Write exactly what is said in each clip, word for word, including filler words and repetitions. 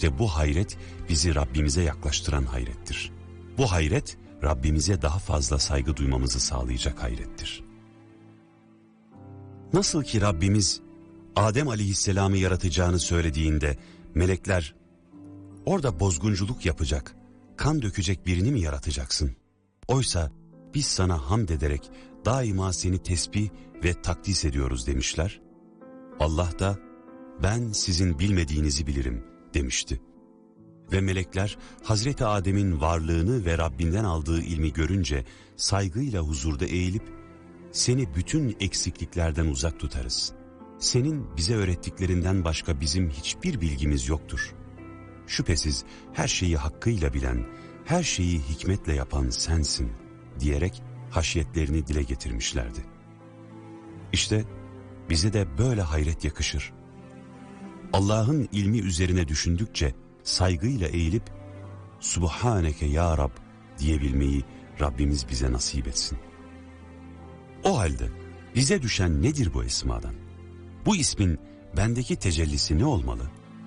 İşte bu hayret bizi Rabbimize yaklaştıran hayrettir. Bu hayret Rabbimize daha fazla saygı duymamızı sağlayacak hayrettir. Nasıl ki Rabbimiz Adem Aleyhisselam'ı yaratacağını söylediğinde melekler orada bozgunculuk yapacak, kan dökecek birini mi yaratacaksın? Oysa biz sana hamd ederek daima seni tesbih ve takdis ediyoruz demişler. Allah da ben sizin bilmediğinizi bilirim demişti. Ve melekler Hazreti Adem'in varlığını ve Rabbinden aldığı ilmi görünce saygıyla huzurda eğilip seni bütün eksikliklerden uzak tutarız. Senin bize öğrettiklerinden başka bizim hiçbir bilgimiz yoktur. Şüphesiz her şeyi hakkıyla bilen, her şeyi hikmetle yapan sensin diyerek haşiyetlerini dile getirmişlerdi. İşte bize de böyle hayret yakışır. Allah'ın ilmi üzerine düşündükçe saygıyla eğilip Subhaneke ya Rab diyebilmeyi Rabbimiz bize nasip etsin. O halde bize düşen nedir bu esmadan? Bu ismin bendeki tecellisi ne olmalı?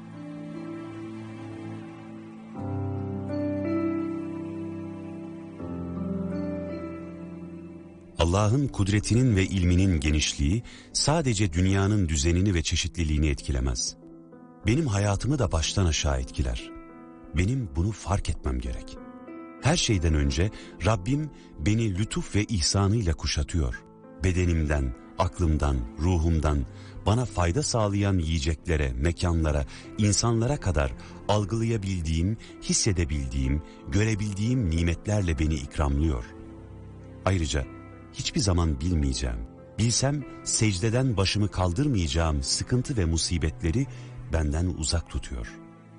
Allah'ın kudretinin ve ilminin genişliği sadece dünyanın düzenini ve çeşitliliğini etkilemez. Benim hayatımı da baştan aşağı etkiler. Benim bunu fark etmem gerek. Her şeyden önce Rabbim beni lütuf ve ihsanıyla kuşatıyor. Bedenimden, aklımdan, ruhumdan bana fayda sağlayan yiyeceklere, mekanlara, insanlara kadar algılayabildiğim, hissedebildiğim, görebildiğim nimetlerle beni ikramlıyor. Ayrıca hiçbir zaman bilmeyeceğim, bilsem secdeden başımı kaldırmayacağım sıkıntı ve musibetleri benden uzak tutuyor.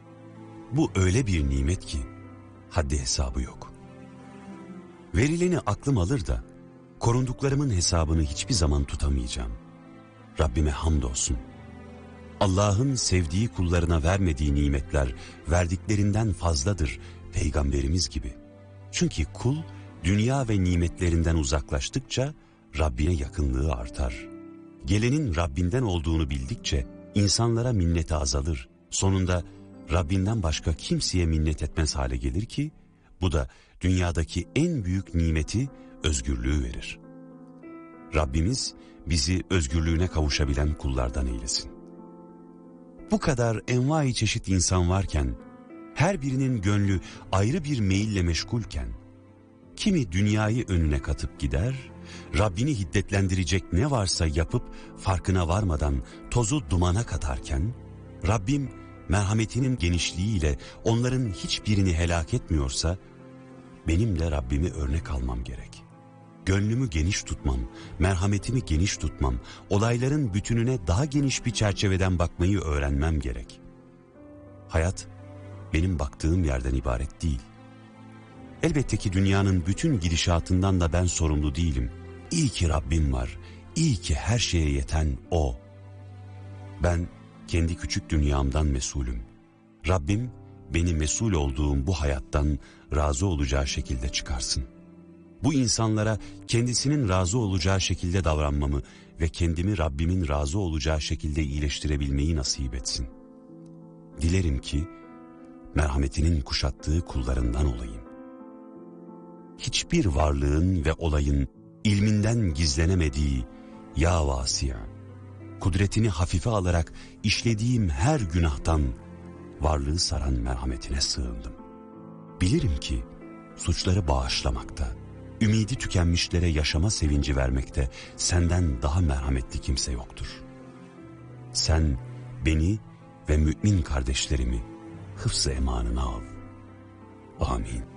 Bu öyle bir nimet ki haddi hesabı yok. Verileni aklım alır da korunduklarımın hesabını hiçbir zaman tutamayacağım. Rabbime hamdolsun. Allah'ın sevdiği kullarına vermediği nimetler verdiklerinden fazladır Peygamberimiz gibi. Çünkü kul dünya ve nimetlerinden uzaklaştıkça Rabbine yakınlığı artar. Gelenin Rabbinden olduğunu bildikçe insanlara minneti azalır. Sonunda Rabbinden başka kimseye minnet etmez hale gelir ki bu da dünyadaki en büyük nimeti özgürlüğü verir. Rabbimiz bizi özgürlüğüne kavuşabilen kullardan eylesin. Bu kadar envai çeşit insan varken, her birinin gönlü ayrı bir meyille meşgulken, kimi dünyayı önüne katıp gider, Rabbini hiddetlendirecek ne varsa yapıp farkına varmadan tozu dumana katarken, Rabbim merhametinin genişliğiyle onların hiçbirini helak etmiyorsa, benim de Rabbimi örnek almam gerek. Gönlümü geniş tutmam, merhametimi geniş tutmam, olayların bütününe daha geniş bir çerçeveden bakmayı öğrenmem gerek. Hayat, benim baktığım yerden ibaret değil. Elbette ki dünyanın bütün gidişatından da ben sorumlu değilim. İyi ki Rabbim var, iyi ki her şeye yeten O. Ben kendi küçük dünyamdan mesulüm. Rabbim beni mesul olduğum bu hayattan razı olacağı şekilde çıkarsın. Bu insanlara kendisinin razı olacağı şekilde davranmamı ve kendimi Rabbimin razı olacağı şekilde iyileştirebilmeyi nasip etsin. Dilerim ki merhametinin kuşattığı kullarından olayım. Hiçbir varlığın ve olayın ilminden gizlenemediği ya vasi'a, kudretini hafife alarak işlediğim her günahtan varlığı saran merhametine sığındım. Bilirim ki suçları bağışlamakta, ümidi tükenmişlere yaşama sevinci vermekte senden daha merhametli kimse yoktur. Sen beni ve mümin kardeşlerimi hıfz-ı emanına al. Amin.